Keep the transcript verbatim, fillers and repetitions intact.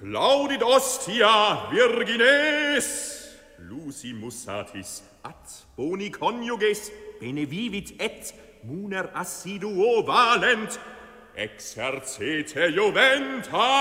Claudit ostia virgines, Lucy mussatis, at boni conjuges, bene vivit et, muner assiduo valent, exercete juventa.